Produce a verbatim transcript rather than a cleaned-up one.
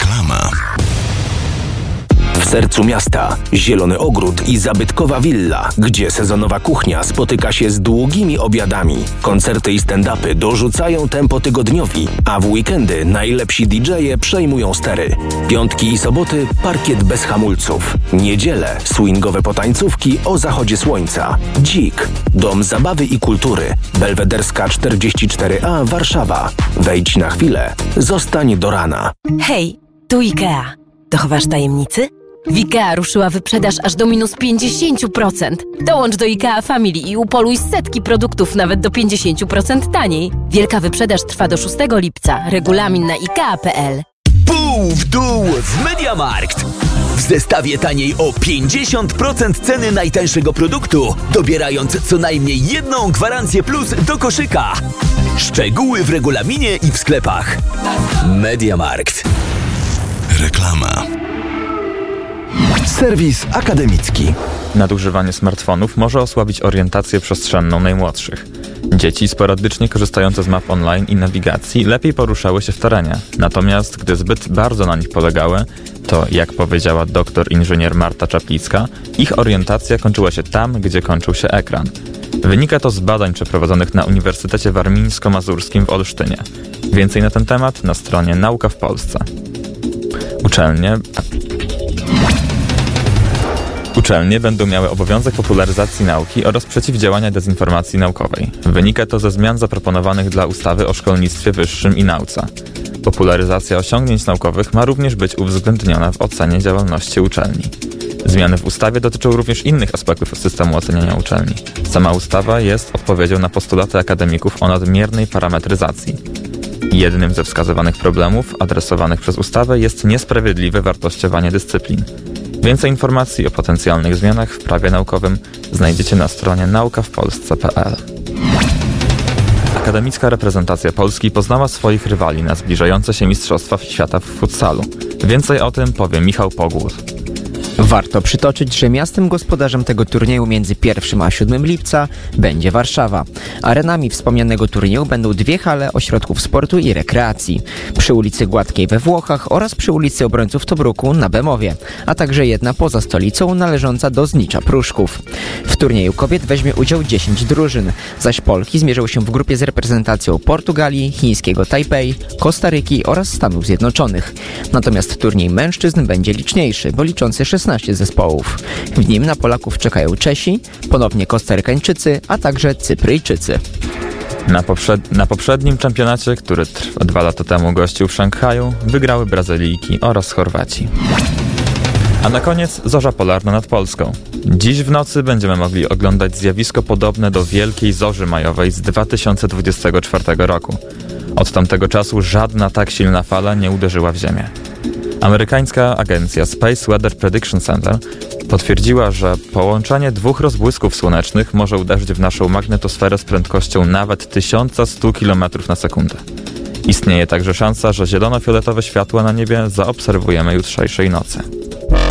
Reklama. W sercu miasta zielony ogród i zabytkowa willa, gdzie sezonowa kuchnia spotyka się z długimi obiadami. Koncerty i stand-upy dorzucają tempo tygodniowi, a w weekendy najlepsi didżeje przejmują stery. Piątki i soboty parkiet bez hamulców. Niedzielę swingowe potańcówki o zachodzie słońca. Dzik, dom zabawy i kultury. Belwederska czterdzieści cztery A, Warszawa. Wejdź na chwilę, zostań do rana. Hej, tu IKEA. Dochowasz tajemnicy? W IKEA ruszyła wyprzedaż aż do minus pięćdziesiąt procent. Dołącz do IKEA Family i upoluj setki produktów nawet do pięćdziesiąt procent taniej. Wielka wyprzedaż trwa do szóstego lipca. Regulamin na ikea kropka pe el. Pół w dół w MediaMarkt. W zestawie taniej o pięćdziesiąt procent ceny najtańszego produktu, dobierając co najmniej jedną gwarancję plus do koszyka. Szczegóły w regulaminie i w sklepach. MediaMarkt. Reklama. Serwis akademicki. Nadużywanie smartfonów może osłabić orientację przestrzenną najmłodszych. Dzieci sporadycznie korzystające z map online i nawigacji lepiej poruszały się w terenie. Natomiast gdy zbyt bardzo na nich polegały, to jak powiedziała doktor inżynier Marta Czaplicka, ich orientacja kończyła się tam, gdzie kończył się ekran. Wynika to z badań przeprowadzonych na Uniwersytecie Warmińsko-Mazurskim w Olsztynie. Więcej na ten temat na stronie Nauka w Polsce. Uczelnie... Uczelnie będą miały obowiązek popularyzacji nauki oraz przeciwdziałania dezinformacji naukowej. Wynika to ze zmian zaproponowanych dla ustawy o szkolnictwie wyższym i nauce. Popularyzacja osiągnięć naukowych ma również być uwzględniona w ocenie działalności uczelni. Zmiany w ustawie dotyczą również innych aspektów systemu oceniania uczelni. Sama ustawa jest odpowiedzią na postulaty akademików o nadmiernej parametryzacji. Jednym ze wskazywanych problemów adresowanych przez ustawę jest niesprawiedliwe wartościowanie dyscyplin. Więcej informacji o potencjalnych zmianach w prawie naukowym znajdziecie na stronie nauka w polsce kropka pe el. Akademicka reprezentacja Polski poznała swoich rywali na zbliżające się Mistrzostwa Świata w futsalu. Więcej o tym powie Michał Pogłos. Warto przytoczyć, że miastem gospodarzem tego turnieju między pierwszym a siódmym lipca będzie Warszawa. Arenami wspomnianego turnieju będą dwie hale ośrodków sportu i rekreacji. Przy ulicy Gładkiej we Włochach oraz przy ulicy Obrońców Tobruku na Bemowie, a także jedna poza stolicą należąca do Znicza Pruszków. W turnieju kobiet weźmie udział dziesięć drużyn, zaś Polki zmierzą się w grupie z reprezentacją Portugalii, chińskiego Tajpej, Kostaryki oraz Stanów Zjednoczonych. Natomiast turniej mężczyzn będzie liczniejszy, bo liczący szesnaście zespołów. W nim na Polaków czekają Czesi, ponownie Kostarykańczycy, a także Cypryjczycy. Na, poprzed... na poprzednim czempionacie, który trwa dwa lata temu gościł w Szanghaju, wygrały Brazylijki oraz Chorwaci. A na koniec zorza polarna nad Polską. Dziś w nocy będziemy mogli oglądać zjawisko podobne do wielkiej zorzy majowej z dwa tysiące dwudziestego czwartego roku. Od tamtego czasu żadna tak silna fala nie uderzyła w Ziemię. Amerykańska agencja Space Weather Prediction Center potwierdziła, że połączenie dwóch rozbłysków słonecznych może uderzyć w naszą magnetosferę z prędkością nawet tysiąc sto kilometrów na sekundę. Istnieje także szansa, że zielono-fioletowe światła na niebie zaobserwujemy jutrzejszej nocy.